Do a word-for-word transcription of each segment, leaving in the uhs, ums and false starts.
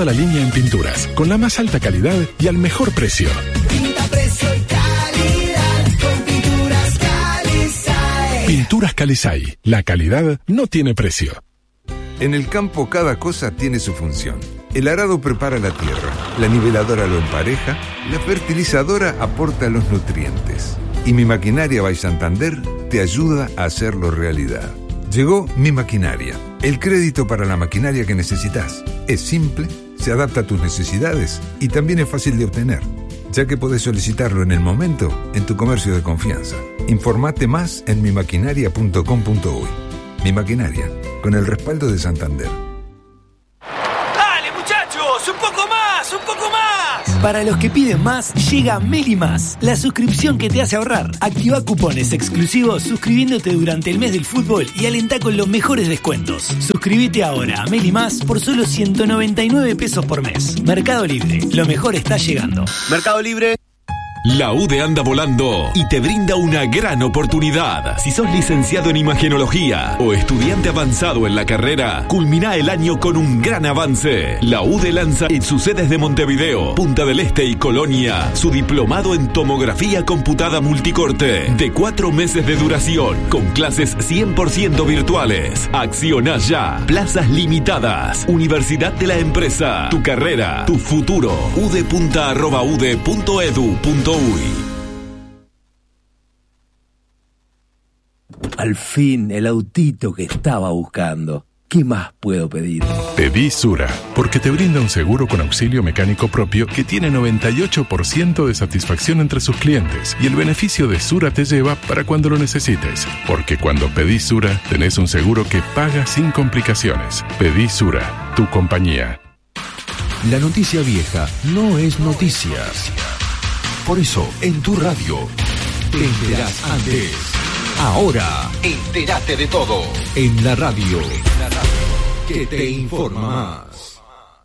toda la línea en pinturas, con la más alta calidad y al mejor precio. Pinta, precio y calidad con Pinturas Calizay. Pinturas Calizay. La calidad no tiene precio. En el campo cada cosa tiene su función. El arado prepara la tierra, la niveladora lo empareja, la fertilizadora aporta los nutrientes. Y Mi Maquinaria by Santander te ayuda a hacerlo realidad. Llegó Mi Maquinaria, el crédito para la maquinaria que necesitas. Es simple, se adapta a tus necesidades y también es fácil de obtener, ya que podés solicitarlo en el momento en tu comercio de confianza. Informate más en mi maquinaria punto com punto uy. Mi Maquinaria, con el respaldo de Santander. ¡Dale, muchachos! ¡Un poco más! ¡Un poco más! Para los que piden más, llega Meli Más, la suscripción que te hace ahorrar. Activa cupones exclusivos suscribiéndote durante el mes del fútbol y alentá con los mejores descuentos. Suscríbete ahora a Meli Más por solo ciento noventa y nueve pesos por mes. Mercado Libre, lo mejor está llegando. Mercado Libre. La U D E anda volando y te brinda una gran oportunidad. Si sos licenciado en imagenología o estudiante avanzado en la carrera, culmina el año con un gran avance. La U D E lanza en sus sedes de Montevideo, Punta del Este y Colonia su diplomado en tomografía computada multicorte de cuatro meses de duración con clases cien por ciento virtuales. Acciona ya. Plazas limitadas. Universidad de la Empresa. Tu carrera, tu futuro. udepunta arroba ude punto edu punto uy. Al fin, el autito que estaba buscando. ¿Qué más puedo pedir? Pedí Sura, porque te brinda un seguro con auxilio mecánico propio que tiene noventa y ocho por ciento de satisfacción entre sus clientes. Y el beneficio de Sura te lleva para cuando lo necesites. Porque cuando pedís Sura, tenés un seguro que paga sin complicaciones. Pedí Sura, tu compañía. La noticia vieja no es noticia. Por eso, en tu radio, te enterás antes. Ahora, entérate de todo. En la radio, que te informa más.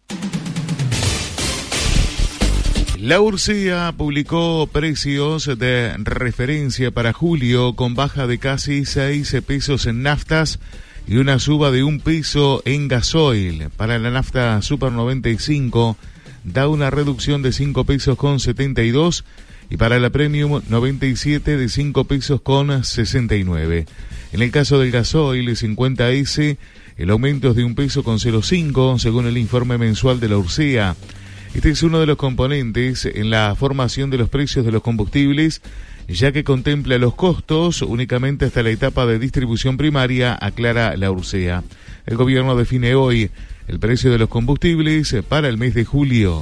La URSEA publicó precios de referencia para julio con baja de casi seis pesos en naftas y una suba de un peso en gasoil. Para la nafta Super noventa y cinco da una reducción de cinco pesos con setenta y dos y para la Premium noventa y siete de cinco pesos con sesenta y nueve. En el caso del gasoil cincuenta ese, el aumento es de un peso con cero cinco según el informe mensual de la URSEA. Este es uno de los componentes en la formación de los precios de los combustibles, ya que contempla los costos únicamente hasta la etapa de distribución primaria, aclara la URSEA. El gobierno define hoy el precio de los combustibles para el mes de julio.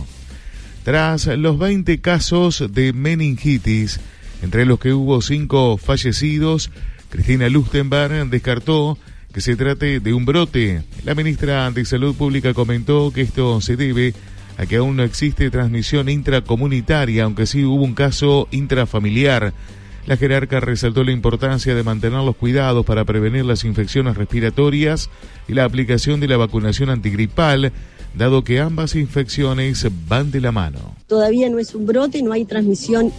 Tras los veinte casos de meningitis, entre los que hubo cinco fallecidos, Cristina Lustenberg descartó que se trate de un brote. La ministra de Salud Pública comentó que esto se debe a que aún no existe transmisión intracomunitaria, aunque sí hubo un caso intrafamiliar. La jerarca resaltó la importancia de mantener los cuidados para prevenir las infecciones respiratorias y la aplicación de la vacunación antigripal, dado que ambas infecciones van de la mano. Todavía no es un brote, no hay transmisión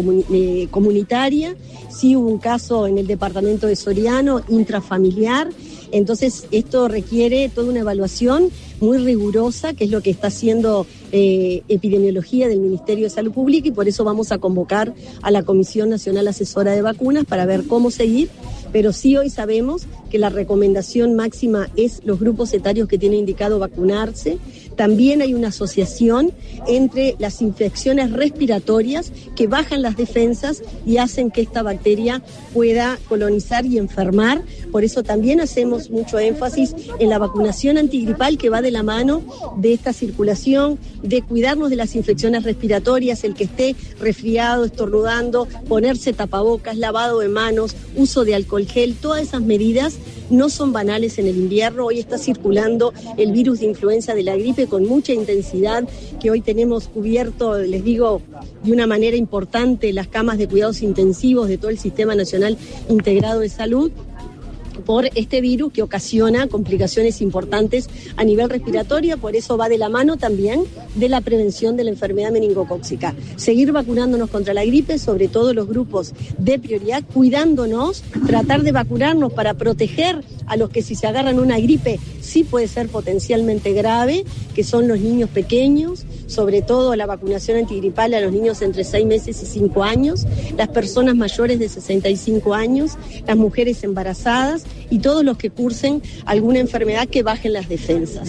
intracomunitaria. Sí hubo un caso en el departamento de Soriano, intrafamiliar. Entonces esto requiere toda una evaluación muy rigurosa, que es lo que está haciendo eh, epidemiología del Ministerio de Salud Pública, y por eso vamos a convocar a la Comisión Nacional Asesora de Vacunas para ver cómo seguir. Pero sí hoy sabemos que la recomendación máxima es los grupos etarios que tienen indicado vacunarse. También hay una asociación entre las infecciones respiratorias que bajan las defensas y hacen que esta bacteria pueda colonizar y enfermar. Por eso también hacemos mucho énfasis en la vacunación antigripal, que va de la mano de esta circulación, de cuidarnos de las infecciones respiratorias, el que esté resfriado, estornudando, ponerse tapabocas, lavado de manos, uso de alcohol gel. Todas esas medidas no son banales en el invierno. Hoy está circulando el virus de influenza de la gripe con mucha intensidad, que hoy tenemos cubierto, les digo, de una manera importante las camas de cuidados intensivos de todo el Sistema Nacional Integrado de Salud. por este virus que ocasiona complicaciones importantes a nivel respiratorio. Por eso va de la mano también de la prevención de la enfermedad meningocócica. Seguir vacunándonos contra la gripe, sobre todo los grupos de prioridad, cuidándonos, tratar de vacunarnos para proteger a los que si se agarran una gripe sí puede ser potencialmente grave, que son los niños pequeños, sobre todo la vacunación antigripal a los niños entre seis meses y cinco años, las personas mayores de sesenta y cinco años, las mujeres embarazadas y todos los que cursen alguna enfermedad que bajen las defensas.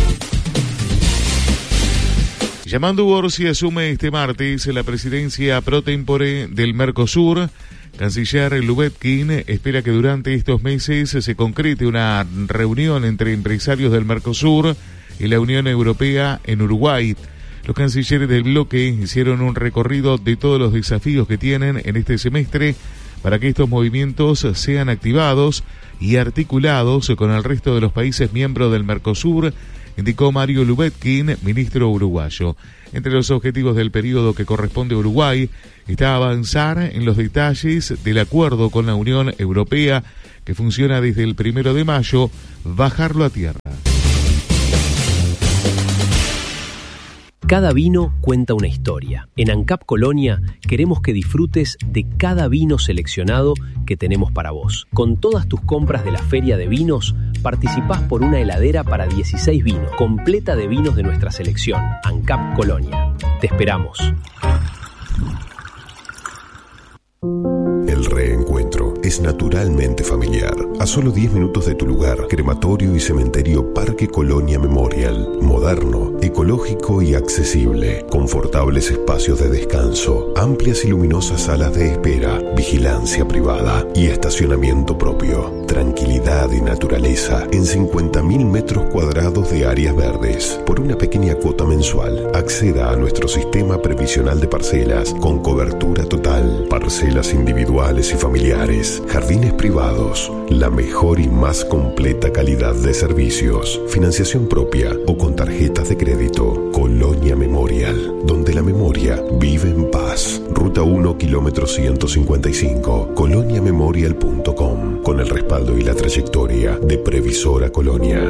Llamando Borsi asume este martes la presidencia pro tempore del Mercosur. Canciller Lubetkin espera que durante estos meses se concrete una reunión entre empresarios del Mercosur y la Unión Europea en Uruguay. Los cancilleres del bloque hicieron un recorrido de todos los desafíos que tienen en este semestre para que estos movimientos sean activados y articulados con el resto de los países miembros del Mercosur, indicó Mario Lubetkin, ministro uruguayo. Entre los objetivos del periodo que corresponde a Uruguay está avanzar en los detalles del acuerdo con la Unión Europea que funciona desde el primero de mayo, bajarlo a tierra. Cada vino cuenta una historia. En ANCAP Colonia queremos que disfrutes de cada vino seleccionado que tenemos para vos. Con todas tus compras de la Feria de Vinos, participás por una heladera para dieciséis vinos, completa de vinos de nuestra selección. ANCAP Colonia. Te esperamos. El reencuentro es naturalmente familiar. A solo diez minutos de tu lugar, crematorio y cementerio Parque Colonia Memorial. Moderno, ecológico y accesible. Confortables espacios de descanso, amplias y luminosas salas de espera, vigilancia privada y estacionamiento propio. Tranquilidad y naturaleza en cincuenta mil metros cuadrados de áreas verdes. Por una pequeña cuota mensual, acceda a nuestro sistema previsional de parcelas con cobertura total. Parcelas individuales y familiares, jardines privados, la mejor y más completa calidad de servicios, financiación propia o con tarjetas de crédito. Colonia Memorial, donde la memoria vive en paz. Ruta uno, kilómetro ciento cincuenta y cinco, colonia memorial punto com, con el respaldo y la trayectoria de Previsora Colonia.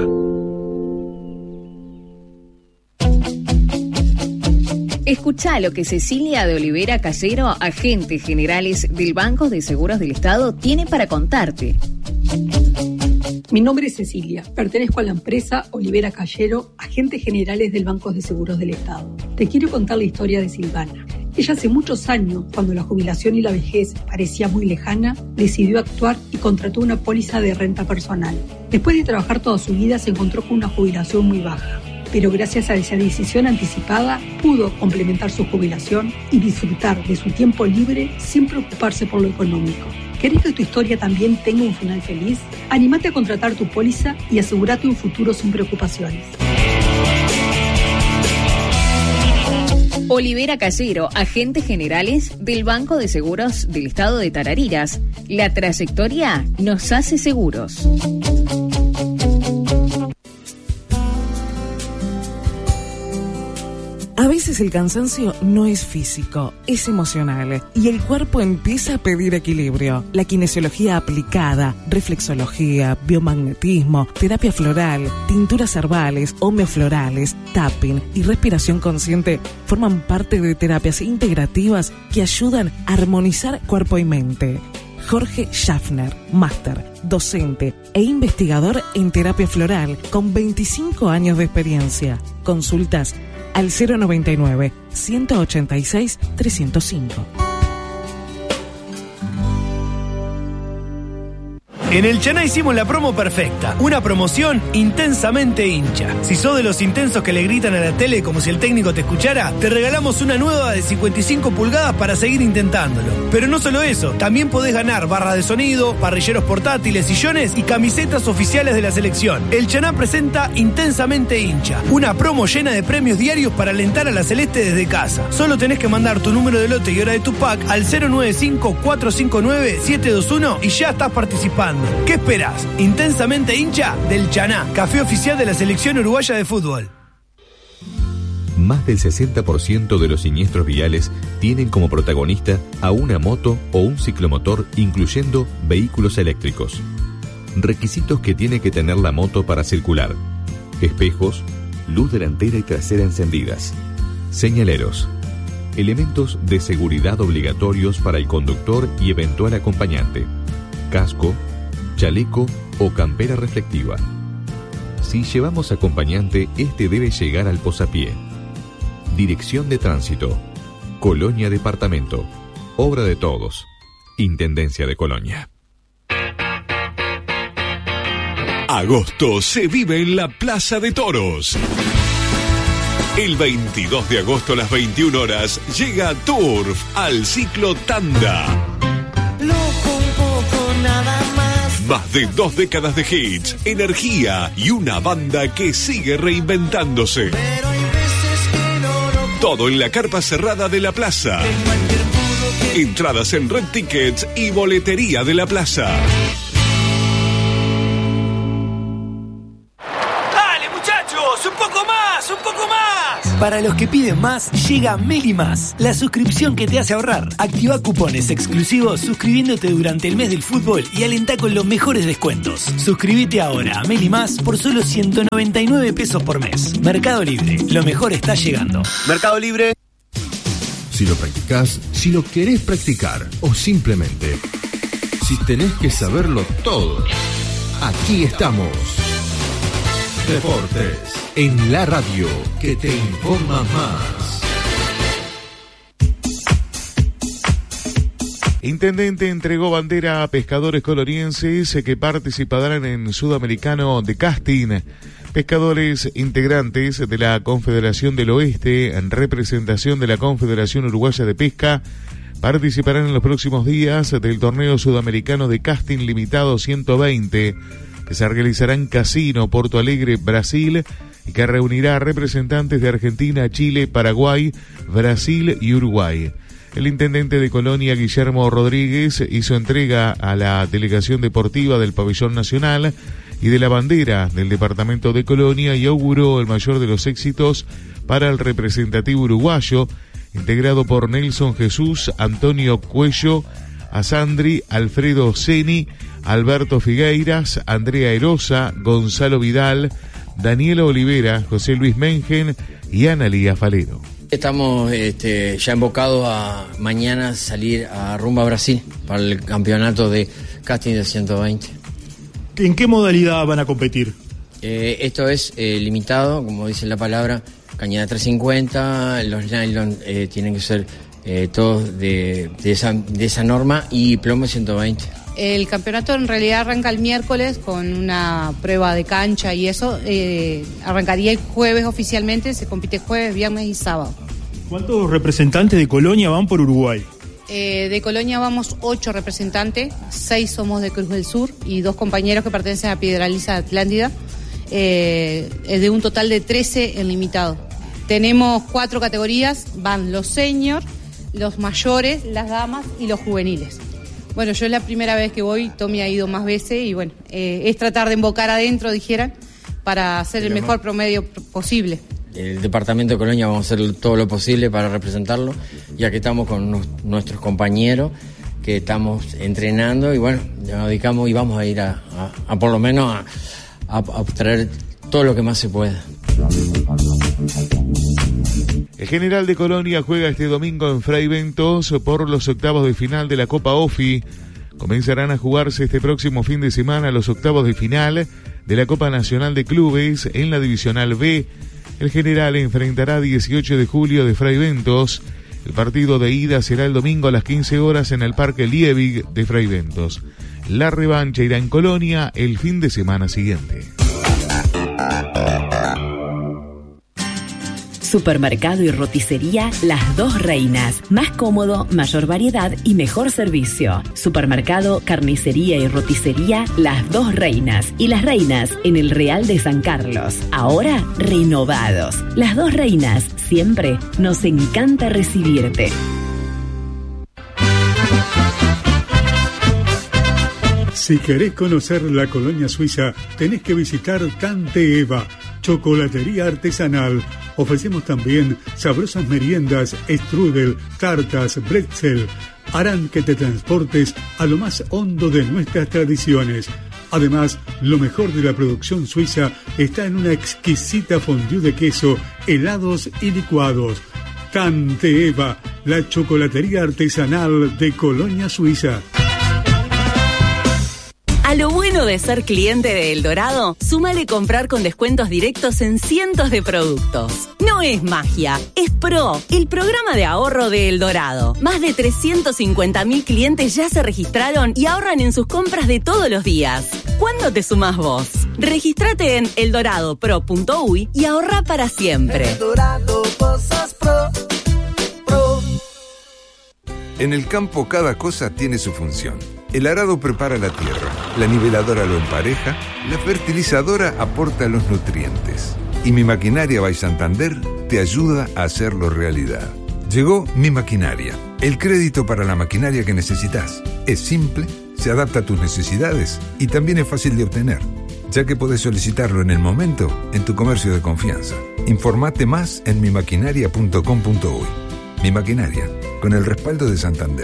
Escuchá lo que Cecilia de Olivera Callero, agentes generales del Banco de Seguros del Estado, tiene para contarte. Mi nombre es Cecilia, pertenezco a la empresa Olivera Callero, agentes generales del Banco de Seguros del Estado. Te quiero contar la historia de Silvana. Ella hace muchos años, cuando la jubilación y la vejez parecía muy lejana, decidió actuar y contrató una póliza de renta personal. Después de trabajar toda su vida se encontró con una jubilación muy baja, pero gracias a esa decisión anticipada pudo complementar su jubilación y disfrutar de su tiempo libre sin preocuparse por lo económico. ¿Querés que tu historia también tenga un final feliz? Anímate a contratar tu póliza y asegúrate un futuro sin preocupaciones. Olivera Callero, agentes generales del Banco de Seguros del Estado de Tarariras. La trayectoria nos hace seguros. A veces el cansancio no es físico, es emocional y el cuerpo empieza a pedir equilibrio. La kinesiología aplicada, reflexología, biomagnetismo, terapia floral, tinturas herbales, homeoflorales, tapping y respiración consciente forman parte de terapias integrativas que ayudan a armonizar cuerpo y mente. Jorge Schaffner, máster, docente e investigador en terapia floral con veinticinco años de experiencia. Consultas al cero noventa y nueve, ciento ochenta y seis, trescientos cinco. En el Chaná hicimos la promo perfecta, una promoción intensamente hincha. Si sos de los intensos que le gritan a la tele como si el técnico te escuchara, te regalamos una nueva de cincuenta y cinco pulgadas para seguir intentándolo. Pero no solo eso, también podés ganar barra de sonido, parrilleros portátiles, sillones y camisetas oficiales de la selección. El Chaná presenta Intensamente hincha, una promo llena de premios diarios para alentar a la Celeste desde casa. Solo tenés que mandar tu número de lote y hora de tu pack al cero nueve cinco, cuatro cinco nueve, siete dos uno y ya estás participando. ¿Qué esperás? Intensamente hincha del Chaná, café oficial de la selección uruguaya de fútbol. Más del sesenta por ciento de los siniestros viales tienen como protagonista a una moto o un ciclomotor, incluyendo vehículos eléctricos. Requisitos que tiene que tener la moto para circular: espejos, luz delantera y trasera encendidas, señaleros, elementos de seguridad obligatorios para el conductor y eventual acompañante, casco, chaleco o campera reflectiva. Si llevamos acompañante, este debe llegar al posapié. Dirección de Tránsito, Colonia Departamento, obra de todos, Intendencia de Colonia. Agosto se vive en la Plaza de Toros. El veintidós de agosto a las veintiuna horas llega Turf al ciclo Tanda. Loco un poco nada más. Más de dos décadas de hits, energía y una banda que sigue reinventándose. Pero hay veces que no lo... Todo en la carpa cerrada de la plaza. que... Entradas en Red Tickets y boletería de la plaza. ¡Un poco más! ¡Un poco más! Para los que piden más, llega Meli Más, la suscripción que te hace ahorrar. Activa cupones exclusivos suscribiéndote durante el mes del fútbol y alentá con los mejores descuentos. Suscríbete ahora a Meli Más por solo ciento noventa y nueve pesos por mes. Mercado Libre, lo mejor está llegando. Mercado Libre. Si lo practicás, si lo querés practicar o simplemente si tenés que saberlo todo, aquí estamos. Deportes en la radio que te informa más. Intendente entregó bandera a pescadores colonienses que participarán en Sudamericano de Casting. Pescadores integrantes de la Confederación del Oeste, en representación de la Confederación Uruguaya de Pesca, participarán en los próximos días del torneo sudamericano de Casting Limitado ciento veinte, que se realizará en Casino, Porto Alegre, Brasil, y que reunirá a representantes de Argentina, Chile, Paraguay, Brasil y Uruguay. El intendente de Colonia, Guillermo Rodríguez, hizo entrega a la delegación deportiva del Pabellón Nacional y de la bandera del departamento de Colonia y auguró el mayor de los éxitos para el representativo uruguayo, integrado por Nelson Jesús, Antonio Cuello, Asandri, Alfredo Ceni, Alberto Figueiras, Andrea Erosa, Gonzalo Vidal, Daniela Olivera, José Luis Mengen y Analía Falero. Estamos este, ya embocados a mañana salir a rumba a Brasil para el campeonato de casting de ciento veinte. ¿En qué modalidad van a competir? Eh, esto es eh, limitado, como dice la palabra, cañada trescientos cincuenta, los nylon eh, tienen que ser eh, todos de, de, esa, de esa norma y plomo ciento veinte. El campeonato en realidad arranca el miércoles con una prueba de cancha y eso eh, arrancaría el jueves oficialmente, se compite jueves, viernes y sábado. ¿Cuántos representantes de Colonia van por Uruguay? Eh, de Colonia vamos ocho representantes, seis somos de Cruz del Sur y dos compañeros que pertenecen a Piedralisa Atlántida, eh, de un total de trece en limitado. Tenemos cuatro categorías, van los senior, los mayores, las damas y los juveniles. Bueno, yo es la primera vez que voy, Tommy ha ido más veces y bueno, eh, es tratar de embocar adentro, dijeran, para hacer el mejor promedio posible. El departamento de Colonia vamos a hacer todo lo posible para representarlo, ya que estamos con nos, nuestros compañeros que estamos entrenando y bueno, nos dedicamos y vamos a ir a, a, a por lo menos a, a, a traer todo lo que más se pueda. El General de Colonia juega este domingo en Fray Bentos por los octavos de final de la Copa OFI. Comenzarán a jugarse este próximo fin de semana los octavos de final de la Copa Nacional de Clubes en la Divisional B. El General enfrentará dieciocho de julio de Fray Bentos. El partido de ida será el domingo a las quince horas en el Parque Liebig de Fray Bentos. La revancha irá en Colonia el fin de semana siguiente. Supermercado y roticería Las Dos Reinas. Más cómodo, mayor variedad y mejor servicio. Supermercado, carnicería y roticería Las Dos Reinas. Y Las Reinas en el Real de San Carlos. Ahora renovados. Las Dos Reinas. Siempre nos encanta recibirte. Si querés conocer la colonia suiza, tenés que visitar Tante Eva, chocolatería artesanal. Ofrecemos también sabrosas meriendas, strudel, tartas, bretzel. Harán que te transportes a lo más hondo de nuestras tradiciones. Además, lo mejor de la producción suiza está en una exquisita fondue de queso, helados y licuados. Tante Eva, la chocolatería artesanal de Colonia, Suiza. A lo bueno de ser cliente de El Dorado, súmale comprar con descuentos directos en cientos de productos. No es magia, es Pro, el programa de ahorro de El Dorado. Más de trescientos cincuenta mil clientes ya se registraron y ahorran en sus compras de todos los días. ¿Cuándo te sumás vos? Regístrate en eldorado pro punto uy y ahorra para siempre. El Dorado, cosas pro, pro. En el campo cada cosa tiene su función. El arado prepara la tierra, la niveladora lo empareja, la fertilizadora aporta los nutrientes. Y Mi Maquinaria by Santander te ayuda a hacerlo realidad. Llegó Mi Maquinaria, el crédito para la maquinaria que necesitas. Es simple, se adapta a tus necesidades y también es fácil de obtener, ya que podés solicitarlo en el momento en tu comercio de confianza. Informate más en mi maquinaria punto com punto uy. Mi Maquinaria, con el respaldo de Santander.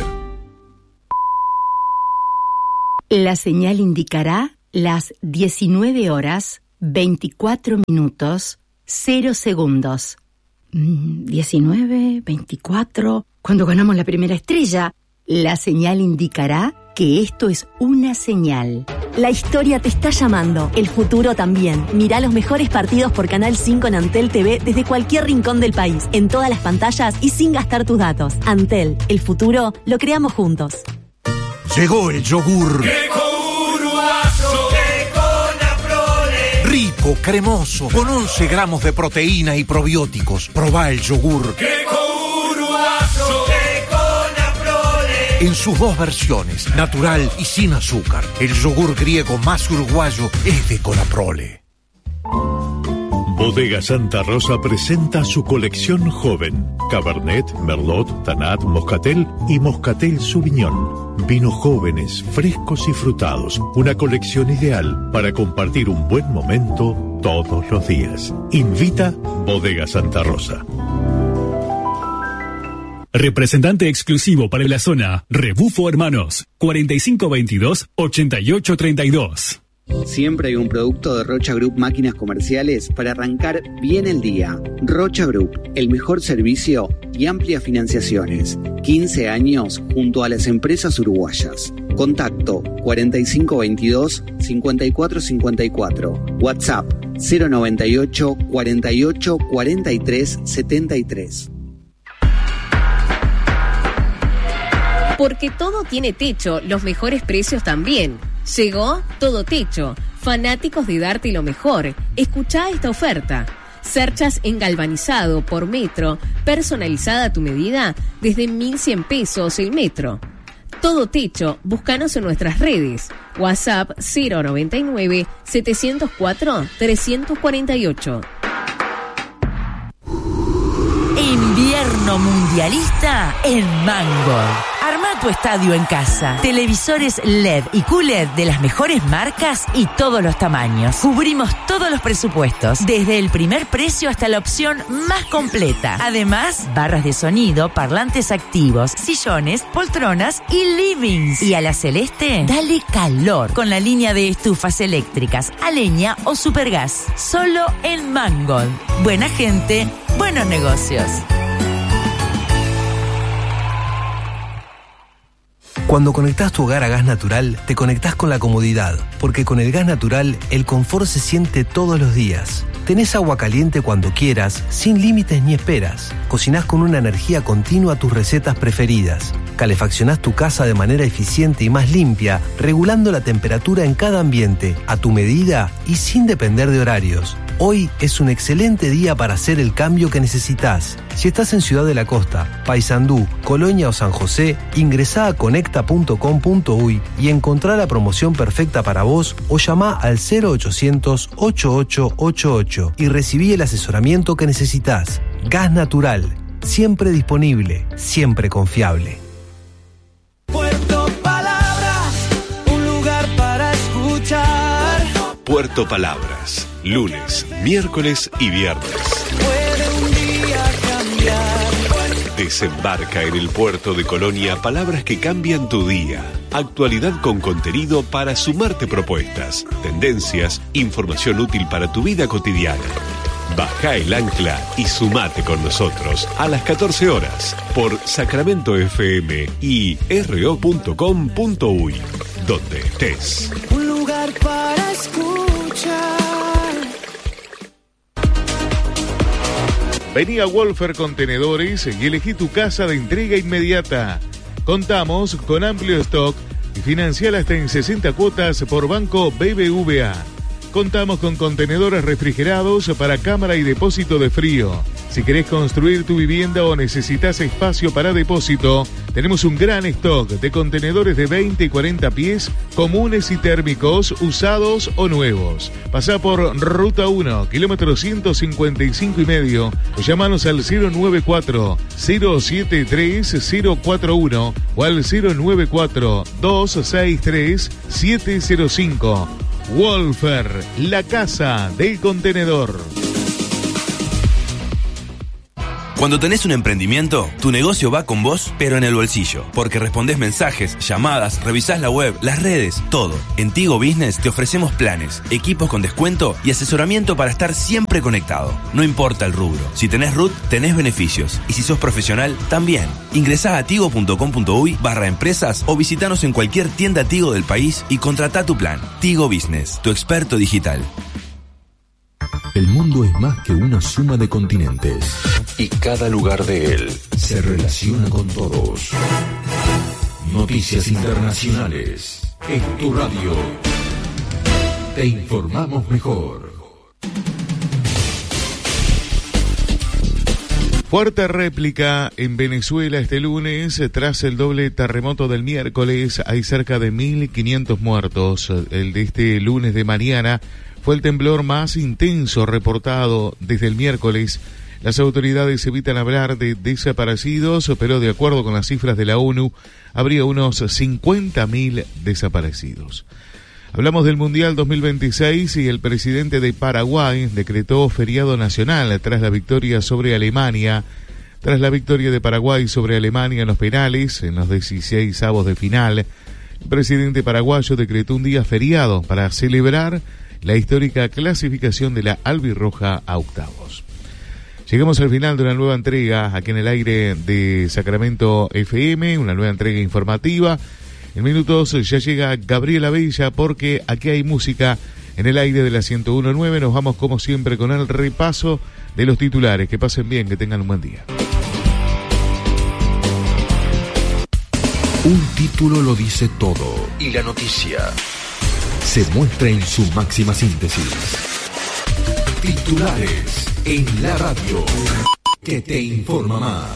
La señal indicará las diecinueve horas, veinticuatro minutos, cero segundos. diecinueve, veinticuatro. Cuando ganamos la primera estrella, la señal indicará que esto es una señal. La historia te está llamando, el futuro también. Mirá los mejores partidos por Canal cinco en Antel T V desde cualquier rincón del país, en todas las pantallas y sin gastar tus datos. Antel, el futuro lo creamos juntos. Llegó el yogur. Queco Uruguayo, Queco Naprole. Rico, cremoso, con once gramos de proteína y probióticos. Probá el yogur. Queco Uruguayo, Queco Naprole. En sus dos versiones, natural y sin azúcar. El yogur griego más uruguayo es de Conaprole. Bodega Santa Rosa presenta su colección joven. Cabernet, Merlot, Tanat, Moscatel y Moscatel Sauvignon. Vinos jóvenes, frescos y frutados. Una colección ideal para compartir un buen momento todos los días. Invita Bodega Santa Rosa. Representante exclusivo para la zona, Rebufo Hermanos, cuarenta y cinco veintidós, ochenta y ocho treinta y dos. Siempre hay un producto de Rocha Group Máquinas Comerciales para arrancar bien el día. Rocha Group, el mejor servicio y amplias financiaciones. quince años junto a las empresas uruguayas. Contacto cuarenta y cinco veintidós, cincuenta y cuatro cincuenta y cuatro. WhatsApp cero noventa y ocho, cuarenta y ocho, cuarenta y tres, setenta y tres. Porque todo tiene techo, los mejores precios también. Llegó Todo Techo. Fanáticos de darte lo mejor. Escuchá esta oferta. Cerchas en galvanizado por metro, personalizada a tu medida, desde mil cien pesos el metro. Todo Techo, búscanos en nuestras redes. WhatsApp cero noventa y nueve, setecientos cuatro, trescientos cuarenta y ocho. Invierno mundialista en Mango. Arma tu estadio en casa. Televisores L E D y Q L E D de las mejores marcas y todos los tamaños. Cubrimos todos los presupuestos, desde el primer precio hasta la opción más completa. Además, barras de sonido, parlantes activos, sillones, poltronas y livings. Y a la celeste, dale calor con la línea de estufas eléctricas, a leña o supergas. Solo en Mangold. Buena gente, buenos negocios. Cuando conectás tu hogar a gas natural, te conectás con la comodidad, porque con el gas natural, el confort se siente todos los días. Tenés agua caliente cuando quieras, sin límites ni esperas. Cocinás con una energía continua tus recetas preferidas. Calefaccionás tu casa de manera eficiente y más limpia, regulando la temperatura en cada ambiente, a tu medida y sin depender de horarios. Hoy es un excelente día para hacer el cambio que necesitas. Si estás en Ciudad de la Costa, Paysandú, Colonia o San José, ingresá a conecta punto com punto uy y encontrá la promoción perfecta para vos o llamá al cero ochocientos, ochenta y ocho ochenta y ocho y recibí el asesoramiento que necesitas. Gas natural, siempre disponible, siempre confiable. Puerto Palabras, un lugar para escuchar. Puerto Palabras, lunes, miércoles y viernes. Puede un día cambiar. De Desembarca en el puerto de Colonia palabras que cambian tu día. Actualidad con contenido para sumarte propuestas, tendencias, información útil para tu vida cotidiana. Baja el ancla y sumate con nosotros a las catorce horas por Sacramento F M y r o punto com punto u y, donde estés. Un lugar para escuchar. Vení a Wolfer Contenedores y elegí tu casa de entrega inmediata. Contamos con amplio stock y financiar hasta en sesenta cuotas por Banco B B V A. Contamos con contenedores refrigerados para cámara y depósito de frío. Si querés construir tu vivienda o necesitas espacio para depósito, tenemos un gran stock de contenedores de veinte y cuarenta pies, comunes y térmicos, usados o nuevos. Pasá por Ruta uno, kilómetro ciento cincuenta y cinco y medio, o llamanos al cero nueve cuatro, cero siete tres, cero cuatro uno o al cero nueve cuatro, dos seis tres, siete cero cinco. Wolfer, la casa del contenedor. Cuando tenés un emprendimiento, tu negocio va con vos, pero en el bolsillo. Porque respondés mensajes, llamadas, revisás la web, las redes, todo. En Tigo Business te ofrecemos planes, equipos con descuento y asesoramiento para estar siempre conectado. No importa el rubro. Si tenés R U T, tenés beneficios. Y si sos profesional, también. Ingresá a tigo punto com punto u y barra empresas o visitanos en cualquier tienda Tigo del país y contratá tu plan. Tigo Business, tu experto digital. El mundo es más que una suma de continentes. Y cada lugar de él se relaciona con todos. Noticias internacionales. En tu radio. Te informamos mejor. Fuerte réplica en Venezuela este lunes. Tras el doble terremoto del miércoles, hay cerca de mil quinientos muertos. El de este lunes de mañana fue el temblor más intenso reportado desde el miércoles. Las autoridades evitan hablar de desaparecidos, pero de acuerdo con las cifras de la ONU, habría unos cincuenta mil desaparecidos. Hablamos del Mundial dos mil veintiséis y el presidente de Paraguay decretó feriado nacional tras la victoria sobre Alemania. Tras la victoria de Paraguay sobre Alemania en los penales, en los dieciseisavos de final, el presidente paraguayo decretó un día feriado para celebrar la histórica clasificación de la albirroja a octavos. Llegamos al final de una nueva entrega aquí en el aire de Sacramento F M, una nueva entrega informativa. En minutos ya llega Gabriela Bella porque aquí hay música en el aire de la ciento uno punto nueve. Nos vamos como siempre con el repaso de los titulares. Que pasen bien, que tengan un buen día. Un título lo dice todo y la noticia se muestra en su máxima síntesis. Titulares en la radio que te informa más.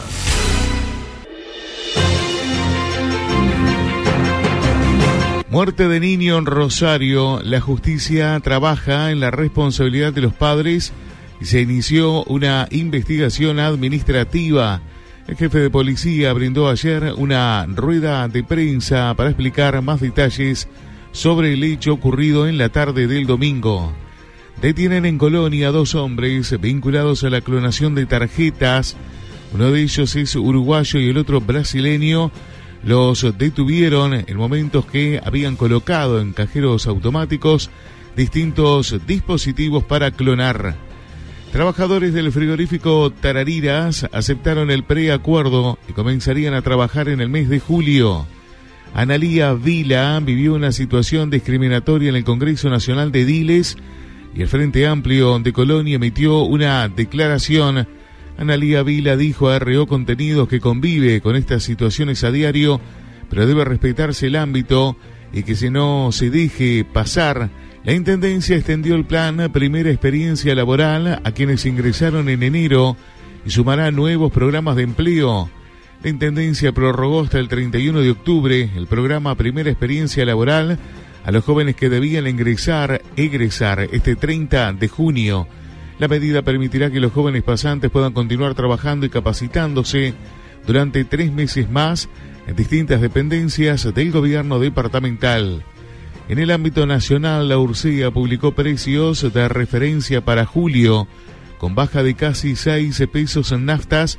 Muerte de niño en Rosario. La justicia trabaja en la responsabilidad de los padres y se inició una investigación administrativa. El jefe de policía brindó ayer una rueda de prensa para explicar más detalles sobre el hecho ocurrido en la tarde del domingo. Detienen en Colonia a dos hombres vinculados a la clonación de tarjetas. Uno de ellos es uruguayo y el otro brasileño. Los detuvieron en momentos que habían colocado en cajeros automáticos distintos dispositivos para clonar. Trabajadores del frigorífico Tarariras aceptaron el preacuerdo y comenzarían a trabajar en el mes de julio. Analía Vila vivió una situación discriminatoria en el Congreso Nacional de Ediles y el Frente Amplio de Colonia emitió una declaración. Analía Vila dijo a R O Contenidos que convive con estas situaciones a diario, pero debe respetarse el ámbito y que si no se deje pasar. La Intendencia extendió el plan Primera Experiencia Laboral a quienes ingresaron en enero y sumará nuevos programas de empleo. La Intendencia prorrogó hasta el treinta y uno de octubre el programa Primera Experiencia Laboral a los jóvenes que debían ingresar, egresar este treinta de junio. La medida permitirá que los jóvenes pasantes puedan continuar trabajando y capacitándose durante tres meses más en distintas dependencias del gobierno departamental. En el ámbito nacional, la URCEA publicó precios de referencia para julio, con baja de casi seis pesos en naftas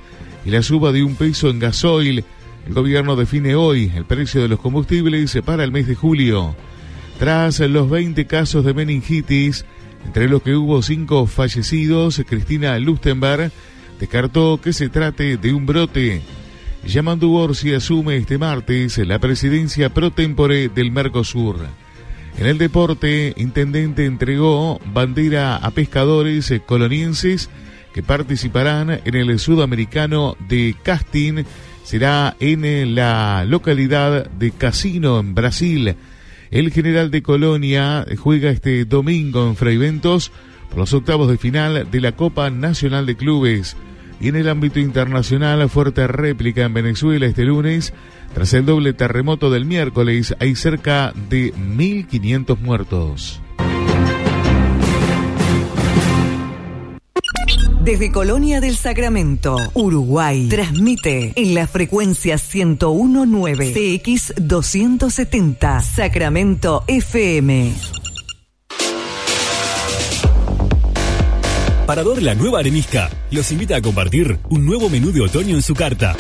y la suba de un peso en gasoil. El gobierno define hoy el precio de los combustibles para el mes de julio. Tras los veinte casos de meningitis, entre los que hubo cinco fallecidos, Cristina Lustenberg descartó que se trate de un brote. Yamandu Orsi asume este martes la presidencia pro tempore del Mercosur. En el deporte, Intendente entregó bandera a pescadores colonienses que participarán en el sudamericano de casting. Será en la localidad de Cassino, en Brasil. El General de Colonia juega este domingo en Fraiventos por los octavos de final de la Copa Nacional de Clubes. Y en el ámbito internacional, fuerte réplica en Venezuela este lunes. Tras el doble terremoto del miércoles, hay cerca de mil quinientos muertos. Desde Colonia del Sacramento, Uruguay, transmite en la frecuencia ciento uno punto nueve C X doscientos setenta, Sacramento F M. Parador La Nueva Arenisca los invita a compartir un nuevo menú de otoño en su carta.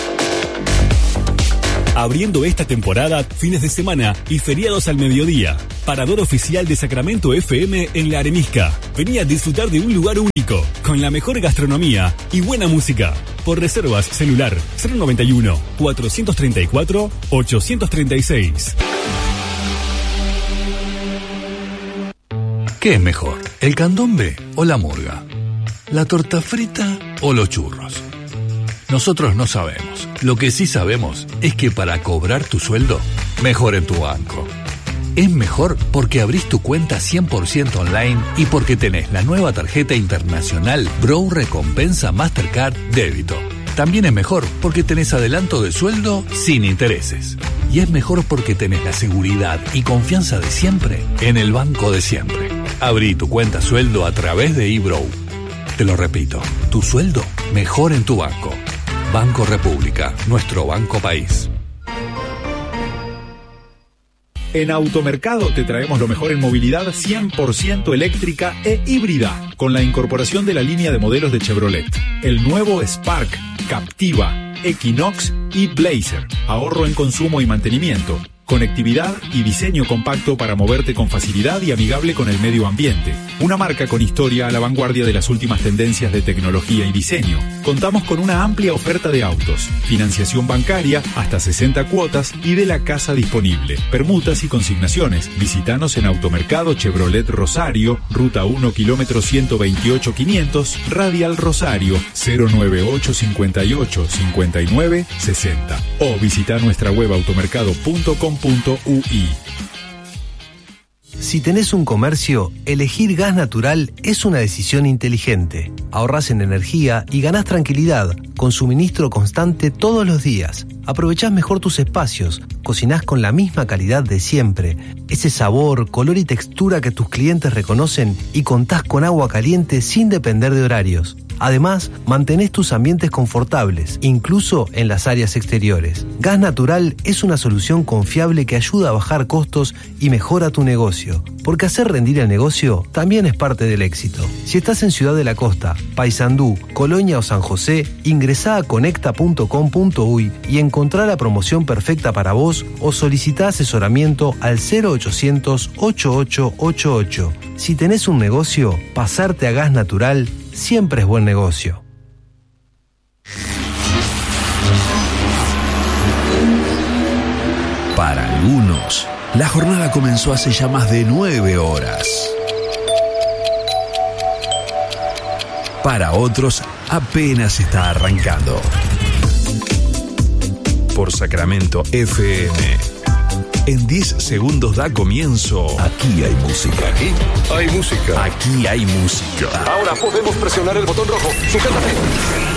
Abriendo esta temporada, fines de semana y feriados al mediodía. Parador oficial de Sacramento F M en La Arenisca. Vení a disfrutar de un lugar único, con la mejor gastronomía y buena música. Por reservas, celular cero noventa y uno, cuatrocientos treinta y cuatro, ochocientos treinta y seis. ¿Qué es mejor, el candombe o la murga? ¿La torta frita o los churros? Nosotros no sabemos. Lo que sí sabemos es que para cobrar tu sueldo, mejor en tu banco. Es mejor porque abrís tu cuenta cien por ciento online y porque tenés la nueva tarjeta internacional Bro Recompensa Mastercard Débito. También es mejor porque tenés adelanto de sueldo sin intereses. Y es mejor porque tenés la seguridad y confianza de siempre en el banco de siempre. Abrí tu cuenta sueldo a través de eBrow. Te lo repito, tu sueldo mejor en tu banco. Banco República, nuestro banco país. En Automercado te traemos lo mejor en movilidad cien por ciento eléctrica e híbrida, con la incorporación de la línea de modelos de Chevrolet. El nuevo Spark, Captiva, Equinox y Blazer. Ahorro en consumo y mantenimiento. Conectividad y diseño compacto para moverte con facilidad y amigable con el medio ambiente. Una marca con historia a la vanguardia de las últimas tendencias de tecnología y diseño. Contamos con una amplia oferta de autos, financiación bancaria, hasta sesenta cuotas y de la casa disponible. Permutas y consignaciones. Visítanos en Automercado Chevrolet Rosario, Ruta uno, kilómetro ciento veintiocho quinientos, Radial Rosario, cero nueve ocho cinco ocho cinco nueve seis cero. O visita nuestra web automercado punto com punto u i. Si tenés un comercio, elegir gas natural es una decisión inteligente. Ahorrás en energía y ganás tranquilidad, con suministro constante todos los días. Aprovechás mejor tus espacios, cocinás con la misma calidad de siempre, ese sabor, color y textura que tus clientes reconocen y contás con agua caliente sin depender de horarios. Además, mantenés tus ambientes confortables, incluso en las áreas exteriores. Gas Natural es una solución confiable que ayuda a bajar costos y mejora tu negocio, porque hacer rendir el negocio también es parte del éxito. Si estás en Ciudad de la Costa, Paysandú, Colonia o San José, ingresá a conecta punto com punto uy y encontrá la promoción perfecta para vos o solicitá asesoramiento al cero ochocientos, ochenta y ocho ochenta y ocho. Si tenés un negocio, pasarte a Gas Natural siempre es buen negocio. Para algunos, la jornada comenzó hace ya más de nueve horas. Para otros, apenas está arrancando. Por Sacramento F M. En diez segundos da comienzo. Aquí hay música. Aquí hay música. Aquí hay música. Ahora podemos presionar el botón rojo. Sujétate.